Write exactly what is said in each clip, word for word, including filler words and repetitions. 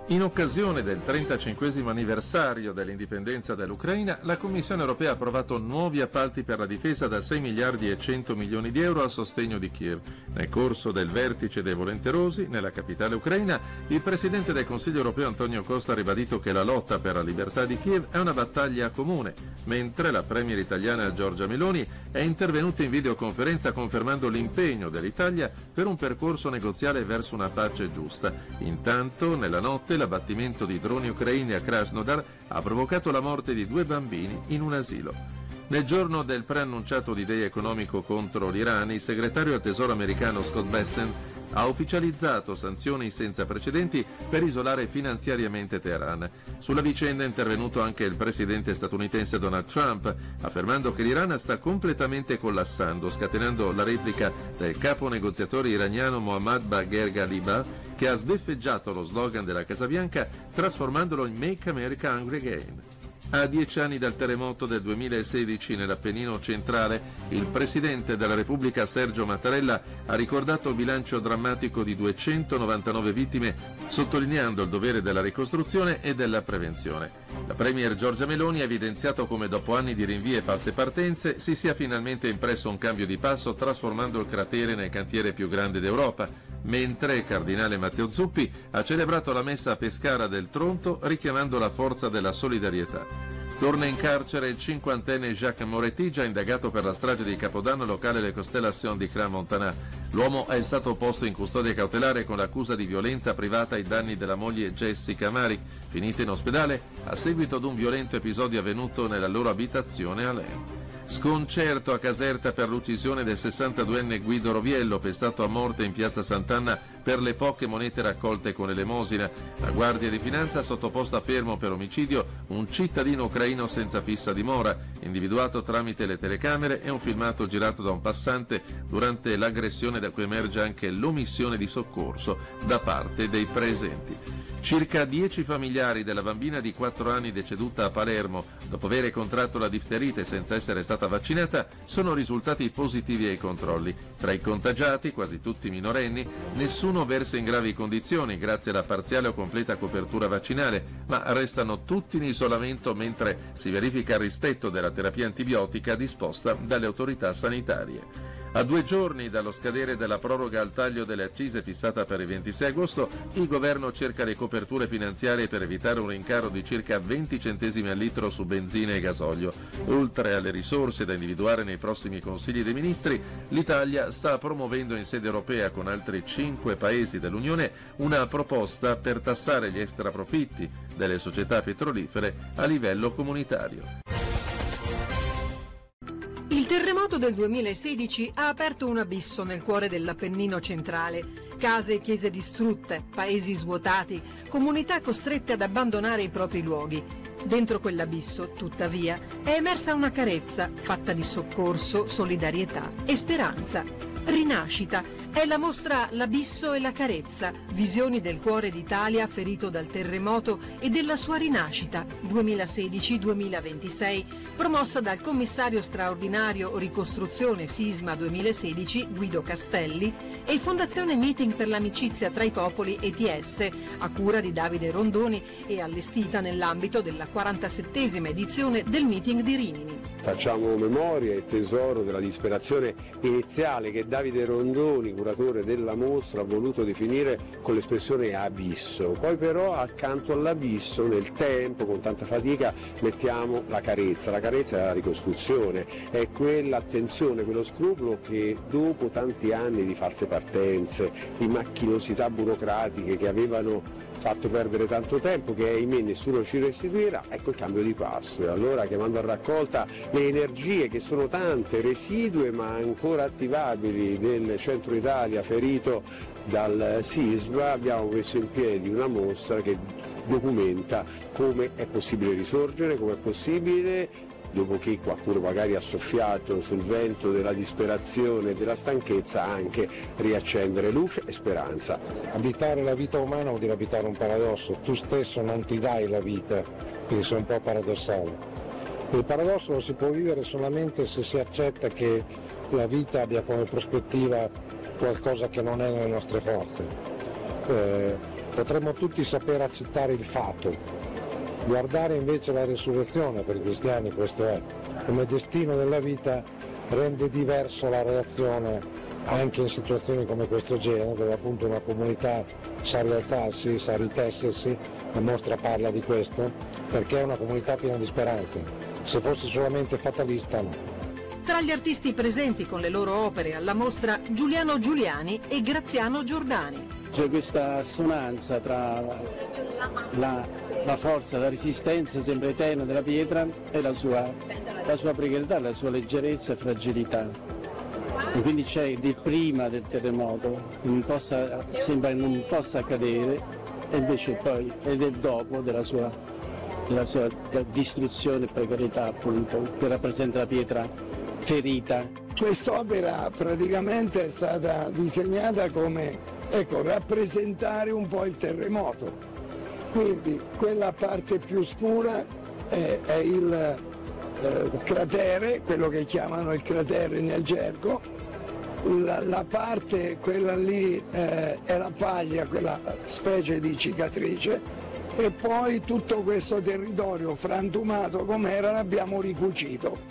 In occasione del trentacinquesimo anniversario dell'indipendenza dell'Ucraina, la Commissione europea ha approvato nuovi appalti per la difesa da sei miliardi e cento milioni di euro a sostegno di Kiev. Nel corso del vertice dei volenterosi, nella capitale ucraina, il Presidente del Consiglio europeo Antonio Costa ha ribadito che la lotta per la libertà di Kiev è una battaglia comune, mentre la premier italiana Giorgia Meloni è intervenuta in videoconferenza confermando l'impegno dell'Italia per un percorso negoziale verso una pace giusta. Intanto, nella notte, l'abbattimento di droni ucraini a Krasnodar ha provocato la morte di due bambini in un asilo. Nel giorno del preannunciato D-Day economico contro l'Iran, il segretario al Tesoro americano Scott Bessent ha ufficializzato sanzioni senza precedenti per isolare finanziariamente Teheran. Sulla vicenda è intervenuto anche il presidente statunitense Donald Trump, affermando che l'Iran sta completamente collassando, scatenando la replica del capo negoziatore iraniano Mohammad Bagher Ghalibaf, che ha sbeffeggiato lo slogan della Casa Bianca trasformandolo in Make America Hungry Again. A dieci anni dal terremoto del duemilasedici nell'Appennino centrale, il Presidente della Repubblica Sergio Mattarella ha ricordato il bilancio drammatico di duecentonovantanove vittime, sottolineando il dovere della ricostruzione e della prevenzione. La Premier Giorgia Meloni ha evidenziato come dopo anni di rinvii e false partenze si sia finalmente impresso un cambio di passo trasformando il cratere nel cantiere più grande d'Europa, mentre il cardinale Matteo Zuppi ha celebrato la messa a Pescara del Tronto richiamando la forza della solidarietà. Torna in carcere il cinquantenne Jacques Moretti, già indagato per la strage di Capodanno locale Le Constellations di Clermont-Ferrand. L'uomo è stato posto in custodia cautelare con l'accusa di violenza privata ai danni della moglie Jessica Mari, finita in ospedale a seguito ad un violento episodio avvenuto nella loro abitazione a Lens. Sconcerto a Caserta per l'uccisione del sessantaduenne Guido Roviello, pestato a morte in piazza Sant'Anna per le poche monete raccolte con elemosina. La Guardia di Finanza ha sottoposto a fermo per omicidio un cittadino ucraino senza fissa dimora, individuato tramite le telecamere, e un filmato girato da un passante durante l'aggressione, da cui emerge anche l'omissione di soccorso da parte dei presenti. Circa dieci familiari della bambina di quattro anni deceduta a Palermo dopo aver contratto la difterite senza essere stata vaccinata sono risultati positivi ai controlli. Tra i contagiati, quasi tutti minorenni, nessuno versa in gravi condizioni grazie alla parziale o completa copertura vaccinale, ma restano tutti in isolamento mentre si verifica il rispetto della terapia antibiotica disposta dalle autorità sanitarie. A due giorni dallo scadere della proroga al taglio delle accise fissata per il ventisei agosto, il governo cerca le coperture finanziarie per evitare un rincaro di circa venti centesimi al litro su benzina e gasolio. Oltre alle risorse da individuare nei prossimi Consigli dei Ministri, l'Italia sta promuovendo in sede europea con altri cinque paesi dell'Unione una proposta per tassare gli extraprofitti delle società petrolifere a livello comunitario. Il terremoto del duemilasedici ha aperto un abisso nel cuore dell'Appennino centrale. Case e chiese distrutte, paesi svuotati, comunità costrette ad abbandonare i propri luoghi. Dentro quell'abisso, tuttavia, è emersa una carezza fatta di soccorso, solidarietà e speranza. Rinascita è la mostra L'abisso e la carezza, visioni del cuore d'Italia ferito dal terremoto e della sua rinascita duemilasedici duemilaventisei, promossa dal commissario straordinario Ricostruzione Sisma duemilasedici Guido Castelli e Fondazione Meeting per l'amicizia tra i popoli E T S, a cura di Davide Rondoni e allestita nell'ambito della quarantasettesima edizione del Meeting di Rimini. Facciamo memoria e tesoro della disperazione iniziale che Davide Rondoni, curatore della mostra, ha voluto definire con l'espressione abisso. Poi però accanto all'abisso, nel tempo, con tanta fatica, mettiamo la carezza. La carezza è la ricostruzione, è quell'attenzione, quello scrupolo che dopo tanti anni di false partenze, di macchinosità burocratiche che avevano fatto perdere tanto tempo, che ahimè nessuno ci restituirà, ecco il cambio di passo. E allora, chiamando a raccolta le energie che sono tante, residue ma ancora attivabili, del centro Italia ferito dal sisma, abbiamo messo in piedi una mostra che documenta come è possibile risorgere, come è possibile, dopo che qualcuno magari ha soffiato sul vento della disperazione e della stanchezza, anche riaccendere luce e speranza. Abitare la vita umana vuol dire abitare un paradosso: tu stesso non ti dai la vita, quindi sei un po' paradossale. Il paradosso lo si può vivere solamente se si accetta che la vita abbia come prospettiva qualcosa che non è nelle nostre forze. Eh, Potremmo tutti saper accettare il fato, guardare invece la resurrezione, per i cristiani questo è, come destino della vita, rende diverso la reazione anche in situazioni come questo genere, dove appunto una comunità sa rialzarsi, sa ritessersi, la mostra parla di questo, perché è una comunità piena di speranze. Se fosse solamente fatalista, no. Tra gli artisti presenti con le loro opere alla mostra Giuliano Giuliani e Graziano Giordani. C'è questa assonanza tra la, la forza, la resistenza sempre eterna della pietra e la sua, la sua precarietà, la sua leggerezza e fragilità. E quindi c'è del prima del terremoto, non possa, sembra che non possa accadere, e invece poi è del dopo della sua, della sua distruzione e precarietà, appunto, che rappresenta la pietra ferita. Quest'opera praticamente è stata disegnata come, ecco, rappresentare un po' il terremoto, quindi quella parte più scura è, è il eh, cratere, quello che chiamano il cratere nel gergo, la, la parte, quella lì eh, è la faglia, quella specie di cicatrice, e poi tutto questo territorio frantumato com'era l'abbiamo ricucito.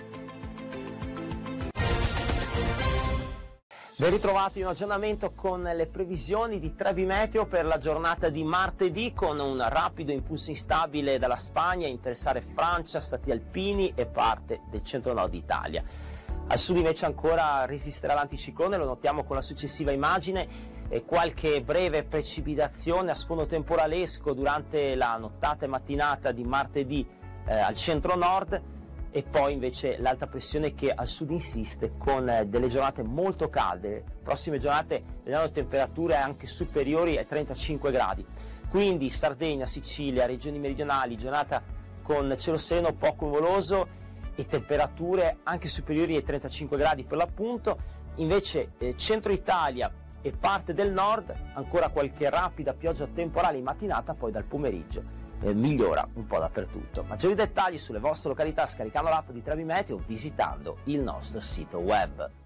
Ben ritrovati in aggiornamento con le previsioni di Trebi Meteo per la giornata di martedì, con un rapido impulso instabile dalla Spagna a interessare Francia, stati alpini e parte del centro-nord Italia. Al sud invece ancora resisterà l'anticiclone, lo notiamo con la successiva immagine, e qualche breve precipitazione a sfondo temporalesco durante la nottata e mattinata di martedì eh, al centro-nord, e poi invece l'alta pressione che al sud insiste con eh, delle giornate molto calde. Prossime giornate vedranno temperature anche superiori ai trentacinque gradi, quindi Sardegna, Sicilia, regioni meridionali, giornata con cielo sereno poco nuvoloso e temperature anche superiori ai trentacinque gradi per l'appunto. Invece eh, centro Italia e parte del nord ancora qualche rapida pioggia temporale in mattinata, poi dal pomeriggio Eh, migliora un po' dappertutto. Maggiori dettagli sulle vostre località scaricando l'app di Trebi Meteo, visitando il nostro sito web.